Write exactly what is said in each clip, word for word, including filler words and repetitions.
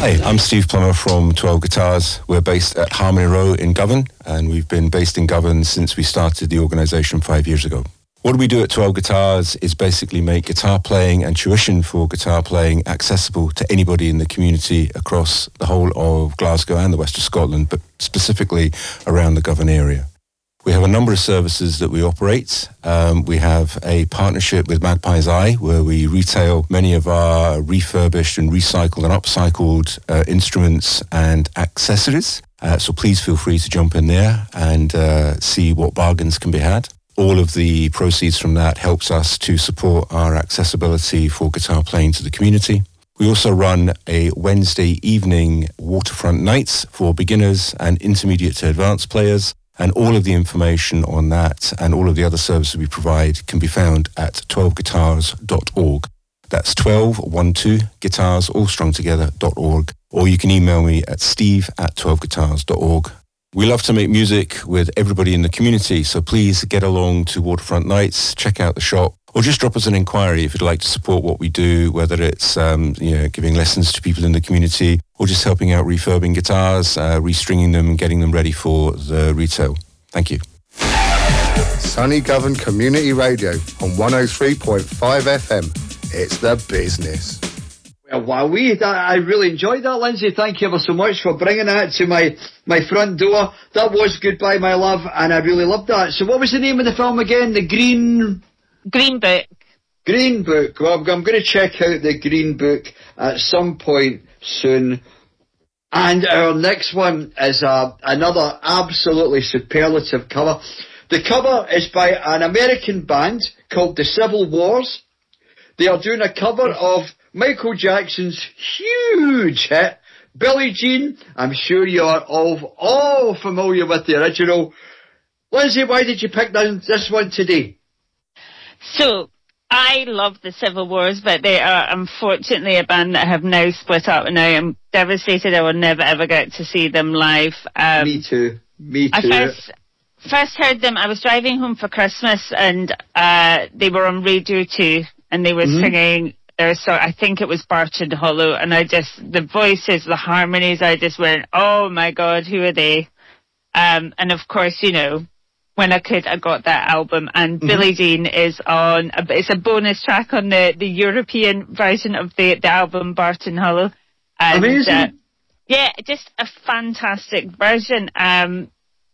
Hi, I'm Steve Plummer from twelve Guitars. We're based at Harmony Row in Govan, and we've been based in Govan since we started the organisation five years ago. What we do at twelve Guitars is basically make guitar playing and tuition for guitar playing accessible to anybody in the community across the whole of Glasgow and the west of Scotland, but specifically around the Govan area. We have a number of services that we operate. Um, we have a partnership with Magpie's Eye, where we retail many of our refurbished and recycled and upcycled uh, instruments and accessories. Uh, so please feel free to jump in there and uh, see what bargains can be had. All of the proceeds from that helps us to support our accessibility for guitar playing to the community. We also run a Wednesday evening waterfront nights for beginners and intermediate to advanced players. And all of the information on that and all of the other services we provide can be found at twelve guitars dot org. That's twelve, one, two, guitars, all strung together, dot org. Or you can email me at steve at twelve guitars dot org. We love to make music with everybody in the community, so please get along to Waterfront Nights, check out the shop, or just drop us an inquiry if you'd like to support what we do, whether it's um, you know, giving lessons to people in the community or just helping out refurbing guitars, uh, restringing them and getting them ready for the retail. Thank you. Sunny Govan Community Radio on one oh three point five F M. It's the business. Well, wow, we, that, I really enjoyed that, Lindsay. Thank you ever so much for bringing that to my, my front door. That was Goodbye My Love, and I really loved that. So what was the name of the film again? The Green... Green Book. Green Book. Well, I'm going to check out the Green Book at some point soon. And our next one is uh, another absolutely superlative cover. The cover is by an American band called The Civil Wars. They are doing a cover of Michael Jackson's huge hit, Billie Jean. I'm sure you are all, all familiar with the original. Lindsay, why did you pick this one today? So, I love the Civil Wars, but they are unfortunately a band that have now split up, and I am devastated I will never ever get to see them live. Um, Me too. Me too. I first, first heard them, I was driving home for Christmas, and uh, they were on Radio two, and they were mm-hmm. singing their song, I think it was Barton Hollow, and I just, the voices, the harmonies, I just went, oh my God, who are they? Um, and of course, you know, when I could, I got that album, and mm-hmm. Billie Jean is on, a, it's a bonus track on the, the European version of the, the album Barton Hollow. And, Amazing. Uh, yeah, just a fantastic version. Um,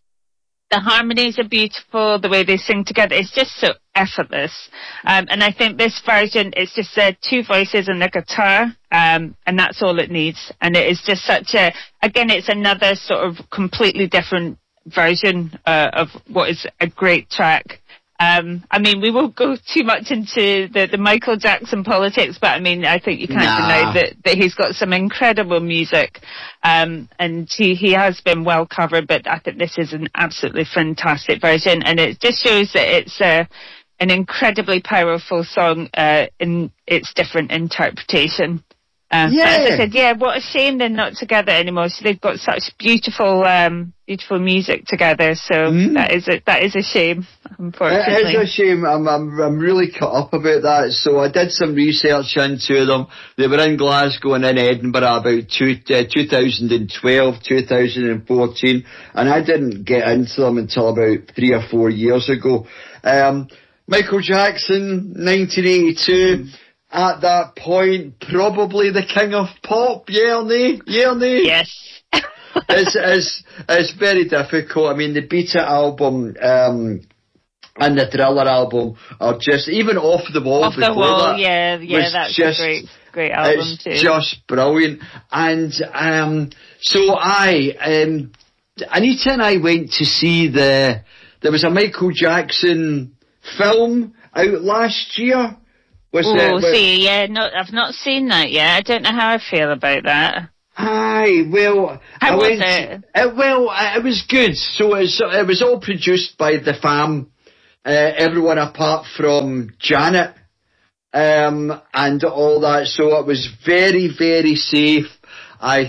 the harmonies are beautiful, the way they sing together, it's just so effortless. Um, and I think this version is just uh, two voices and a guitar, um, and that's all it needs. And it is just such a, again, it's another sort of completely different version uh, of what is a great track. Um, I mean, we won't go too much into the, the Michael Jackson politics, but I mean, I think you can't nah. deny that, that he's got some incredible music, um, and he, he has been well covered, but I think this is an absolutely fantastic version, and it just shows that it's uh, an incredibly powerful song uh, in its different interpretation. Uh, yeah. As I said, yeah, what a shame they're not together anymore. So they've got such beautiful, um, beautiful music together. So mm. that is a, that is a shame, unfortunately. It is a shame. I'm, I'm, I'm really cut up about that. So I did some research into them. They were in Glasgow and in Edinburgh about two, uh, twenty twelve, twenty fourteen, and I didn't get into them until about three or four years ago. Um, Michael Jackson, nineteen eighty-two. Mm. At that point, probably the king of pop, yeah or nay? Yeah or nay? Yes. it's, it's, it's very difficult. I mean, the Beat It album um, and the Thriller album are just, even Off the Wall. Off the Wall, yeah, yeah, that's just, a great, great album it's too. It's just brilliant. And um, so I, um, Anita and I went to see the, there was a Michael Jackson film out last year. Oh, see, yeah, no, I've not seen that yet. I don't know how I feel about that. Aye, well... How I was went, it? Uh, well, uh, it was good. So it was, it was all produced by the fam, uh, everyone apart from Janet, um, and all that. So it was very, very safe. I